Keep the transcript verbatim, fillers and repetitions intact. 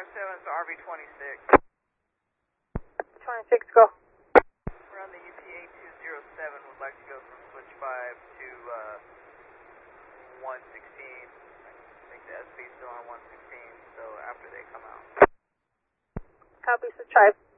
five seven is R V twenty-six. twenty-six, go. We're on the U P eight two zero seven. Would like to go from switch five to uh, one sixteen. I think the S P is still on one sixteen, so after they come out. Copy, switch five.